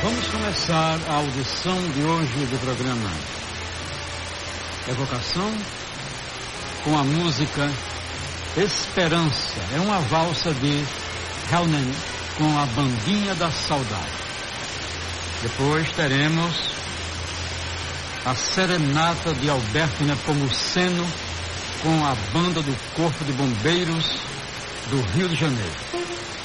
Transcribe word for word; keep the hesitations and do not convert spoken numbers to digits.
Vamos começar a audição de hoje do programa Evocação com a música Esperança. É uma valsa de Hellman com a Bandinha da Saudade. Depois teremos a Serenata de Alberto Nepomuceno com a banda do Corpo de Bombeiros do Rio de Janeiro.